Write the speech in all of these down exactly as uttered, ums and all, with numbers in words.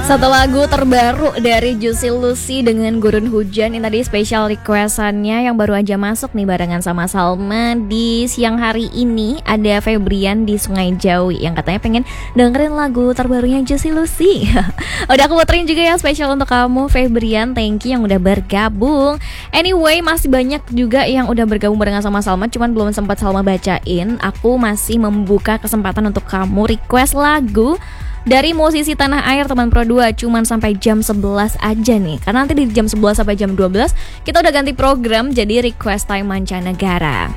Satu lagu terbaru dari Juicy Luicy dengan Gurun Hujan. Ini tadi spesial requestannya yang baru aja masuk nih barengan sama Salma. Di siang hari ini ada Febrian di Sungai Jawi yang katanya pengen dengerin lagu terbarunya Juicy Luicy. Udah aku puterin juga ya spesial untuk kamu Febrian. Thank you yang udah bergabung. Anyway, masih banyak juga yang udah bergabung barengan sama Salma, cuman belum sempat Salma bacain. Aku masih membuka kesempatan untuk kamu request lagu dari musisi tanah air teman Pro dua, cuman sampai jam sebelas aja nih. Karena nanti di jam sebelas sampai jam dua belas kita udah ganti program jadi request time mancanegara.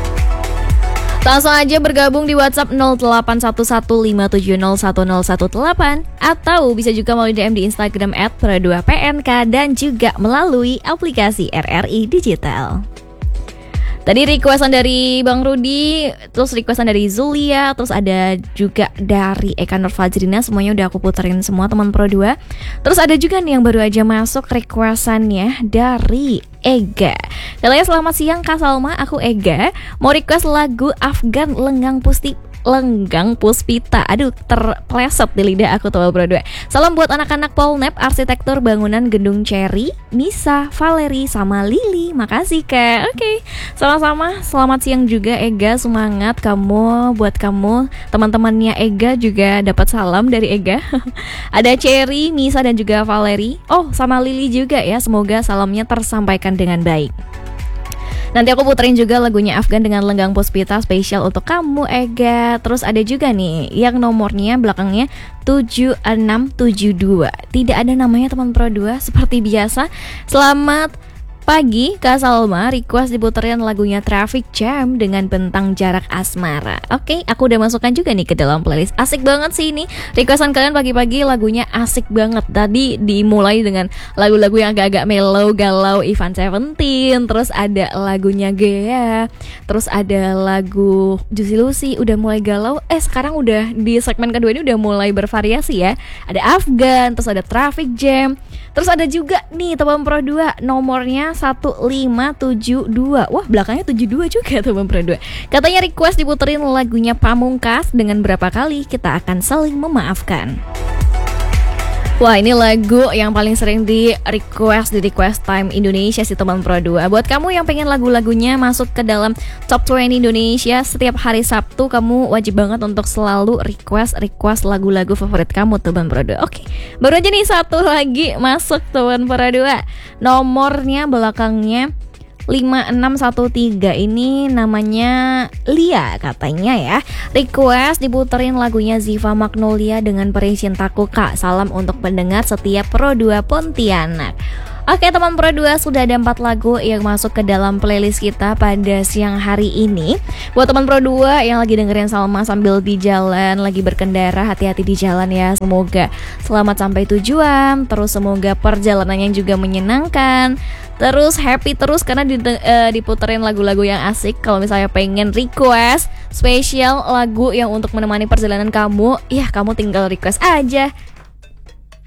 Langsung aja bergabung di WhatsApp nol delapan satu satu lima tujuh nol satu nol satu delapan atau bisa juga melalui D M di Instagram et pro dua p n k dan juga melalui aplikasi R R I Digital. Tadi requestan dari Bang Rudi, terus requestan dari Zulia, terus ada juga dari Eka Nur Fajrina. Semuanya udah aku puterin semua teman Pro dua. Terus ada juga nih yang baru aja masuk requestannya dari Ega. Katanya selamat siang Kak Salma, aku Ega. Mau request lagu Afgan Lenggang Pusti Lenggang Puspita. Aduh, terpleset di lidah aku tuh Pro dua. Salam buat anak-anak Polnep Arsitektur Bangunan Gedung Cherry, Nisa, Valeri, sama Lili. Makasih Kak. Oke, okay. Sama-sama. Selamat siang juga Ega. Semangat kamu, buat kamu. Teman-temannya Ega juga dapat salam dari Ega. Ada Cherry, Nisa dan juga Valeri. Oh, sama Lili juga ya. Semoga salamnya tersampaikan dengan baik. Nanti aku puterin juga lagunya Afgan dengan Lenggang Puspita spesial untuk kamu Ega. Terus ada juga nih yang nomornya belakangnya tujuh enam tujuh dua. Tidak ada namanya teman Pro dua seperti biasa. Selamat pagi Kak Salma, request diputerin lagunya Traffic Jam dengan Bentang Jarak Asmara. Oke, aku udah masukkan juga nih ke dalam playlist. Asik banget sih ini requestan kalian pagi-pagi, lagunya asik banget. Tadi dimulai dengan lagu-lagu yang agak-agak mellow, galau, Ivan Seventeen. Terus ada lagunya Gea. Terus ada lagu Juicy Luicy, udah mulai galau. Eh sekarang udah di segmen kedua ini udah mulai bervariasi ya. Ada Afgan, terus ada Traffic Jam. Terus ada juga nih teman Pro dua nomornya satu lima tujuh dua. Wah, belakangnya tujuh dua juga teman Pro dua. Katanya request diputerin lagunya Pamungkas dengan Berapa Kali Kita Akan Saling Memaafkan. Wah, ini lagu yang paling sering di request di request time Indonesia sih teman Pro dua. Buat kamu yang pengen lagu-lagunya masuk ke dalam top dua puluh Indonesia setiap hari Sabtu, kamu wajib banget untuk selalu request request lagu-lagu favorit kamu teman Pro dua. Oke, baru aja nih satu lagi masuk teman Pro dua. Nomornya belakangnya lima enam satu tiga, ini namanya Lia katanya ya. Request diputerin lagunya Ziva Magnolia dengan Peri Cintaku Kak. Salam untuk pendengar setiap Pro dua Pontianak. Oke teman Pro dua, sudah ada empat lagu yang masuk ke dalam playlist kita pada siang hari ini. Buat teman Pro dua yang lagi dengerin Salma sambil di jalan, lagi berkendara, hati-hati di jalan ya. Semoga selamat sampai tujuan. Terus semoga perjalanannya juga menyenangkan. Terus happy terus karena uh, diputerin lagu-lagu yang asik. Kalau misalnya pengen request spesial lagu yang untuk menemani perjalanan kamu, ya kamu tinggal request aja